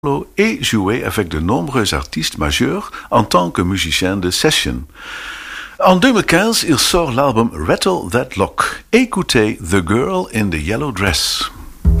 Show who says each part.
Speaker 1: et joué avec de nombreux artistes majeurs en tant que musicien de session. En 2015, il sort l'album Rattle That Lock. Écoutez The Girl in the Yellow Dress.